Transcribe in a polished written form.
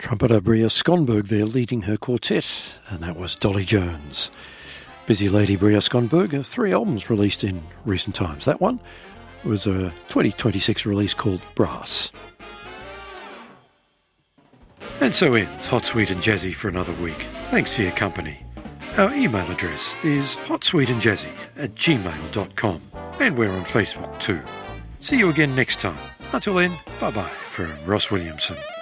Trumpeter Bria Skonberg there leading her quartet, and that was Dolly Jones. Busy lady Bria Skonberg, 3 albums released in recent times. That one was a 2026 release called Brass. And so ends Hot, Sweet and Jazzy for another week. Thanks for your company. Our email address is hotsweetandjazzy@gmail.com, and we're on Facebook too. See you again next time. Until then, bye-bye from Ross Williamson.